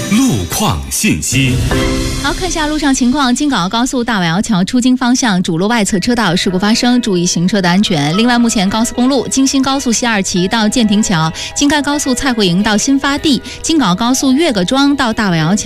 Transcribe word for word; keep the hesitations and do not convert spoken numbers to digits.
路况信息。 好，看一下路上情况。京港澳高速大尾窑桥出京方向主路外侧车道事故发生，注意行车的安全。另外，目前高速公路京新高速西二旗到建亭桥、京开高速蔡慧营到新发地、京港澳高速岳各庄到大尾窑桥。